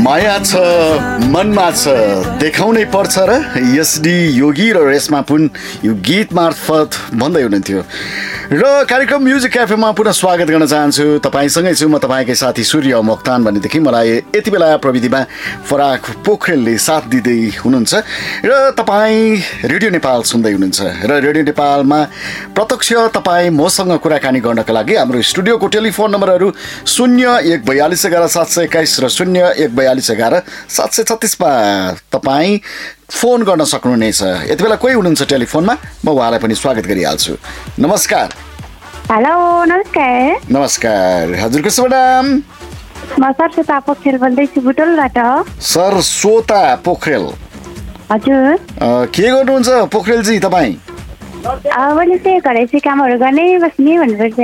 माया छ मनमा छ देखाउनै पर्छ र एसडी योगी र रेशमा पुन यो गीत मार्फत भन्दै हुनुहुन्थ्यो र कार्यक्रम म्युजिक क्याफेमा पुनः स्वागत गर्न चाहन्छु। तपाईँसँगै छु म तपाईँकै साथी सूर्य मोक्तान। भनेदेखि मलाई यति बेला प्रविधिमा फराक पोखरेलले साथ दिँदै हुनुहुन्छ र तपाईँ रेडियो नेपाल सुन्दै हुनुहुन्छ र रेडियो नेपालमा प्रत्यक्ष तपाईँ मसँग कुराकानी गर्नका लागि हाम्रो स्टुडियोको टेलिफोन नम्बरहरू 0142117721 र 0142117736मा तपाईँ फोन गर्न सक्नुहुनेछ। यति बेला कोही हुनुहुन्छ टेलिफोनमा, म उहाँलाई पनि स्वागत गरिहाल्छु। नमस्कार। हेलो, नमस्कार। नमस्कार, हजुरको शुभ नाम? म सरस्वता पोखरेल बोल्दैछु बुटोलबाट। सरस्वता पोखरेल, हजुर। के गर्नुहुन्छ पोखरेलजी तपाईँ? मैले चाहिँ घरैसी कामहरू गर्ने बस्ने भन्नुपर्छ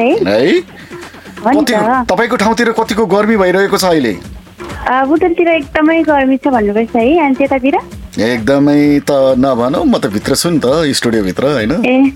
है। तपाईँको ठाउँतिर कतिको गर्मी भइरहेको छ अहिले? बुटोलतिर एकदमै गर्मी छ भन्नुपर्छ है। अनि त्यतातिर? एकदमै त नभनौँ, म त भित्र छु नि त, स्टुडियोभित्र होइन।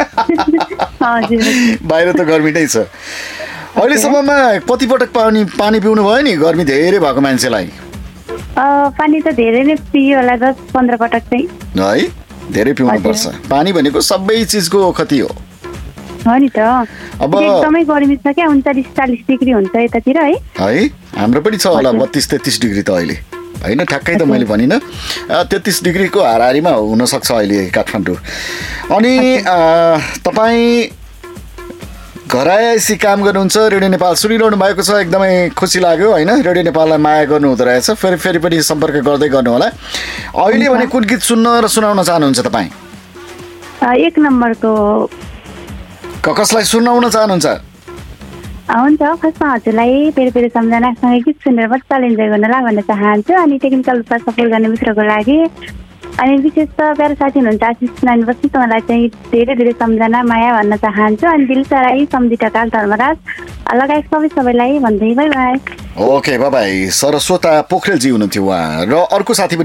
बाहिर त गर्मी नै छ। अहिलेसम्ममा कति पटक पानी पिउनु भयो नि गर्मी धेरै भएको मान्छेलाई? पानी त धेरै नै पियो होला, 10-15 पटक चाहिँ है। धेरै पिउनु पर्छ। पानी भनेको सबै चिजको क्षति हो नि त। अब एकदमै गर्मी छ क्या, 39-40 डिग्री हुन्छ यतातिर है। हाम्रो पनि छ होला 32-33 डिग्री त अहिले होइन, ठ्याक्कै त मैले भनिनँ। 33 डिग्रीको हाराहारीमा हुनसक्छ अहिले काठमाडौँ। अनि तपाईँ घर आएपछि काम गर्नुहुन्छ, रेडियो नेपाल सुनिरहनु भएको छ, एकदमै खुसी लाग्यो होइन। रेडियो नेपाललाई माया गर्नु हुँदो रहेछ। फेरि पनि सम्पर्क गर्दै गर्नु होला। अहिले भने कुन गीत सुन्न र सुनाउन चाहनुहुन्छ तपाईँ? 1 नम्बरको। कसलाई सुनाउन चाहनुहुन्छ? हुन्छ, फर्स्टमा हजुरलाई फेरि सम्झनासँगै गीत सुनेर मजाले इन्जोय गर्नुला भन्न चाहन्छु। अनि टेक्निकल रूपमा सपोर्ट गर्ने मित्रको लागि, अनि विशेष त प्यारो साथी हुनुहुन्छ आशिष नानी बस्नु, तपाईँलाई चाहिँ धेरै सम्झना माया भन्न चाहन्छु। अनि दिलसा राई, सम्झी ढकाल, धर्मराज लगायत सबैलाई भन्दै by by. Okay, by by. सरस्वता पोखरेलजी हुनुहुन्थ्यो उहाँ। र अर्को साथी